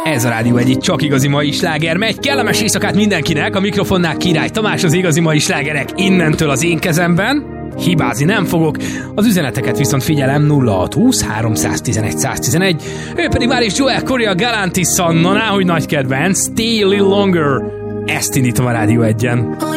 Ez a Rádió Egy csak igazi mai sláger megy. Kellemes éjszakát mindenkinek, a mikrofonnál Király Tamás, az igazi mai slágerek innentől az én kezemben. Hibázni nem fogok, az üzeneteket viszont figyelem 0620 311 111, ő pedig már is Joel Corey a Galantis Sanna, hogy nagy kedvenc, Stay a Little Longer. Ezt indítom a Rádió Egyen.